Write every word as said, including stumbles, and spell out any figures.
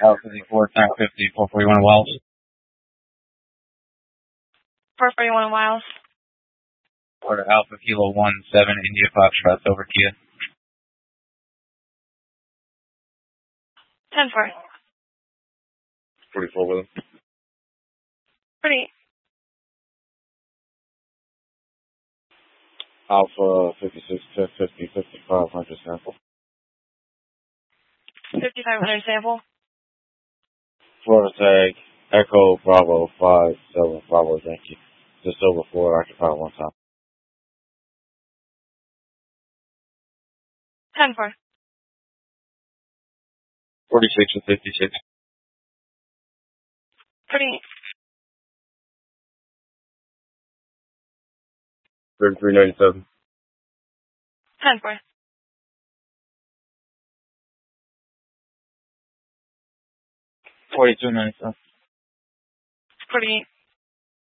Alpha fifty-four, time fifty, four forty-one Wells. four forty-one Wells. Order Alpha Kilo one seven, India Foxtrot, over to you. ten four. forty-four with him. forty-eight. Alpha fifty-six, fifty, fifty-five hundred sample. fifty-five hundred sample. Florida tag, Echo Bravo five seven Bravo Yankee. Just over four, occupied one time. ten four. forty-six and fifty-six. forty-eight. thirty-three ninety-seven. ten four. forty-two ninety-seven. forty-eight.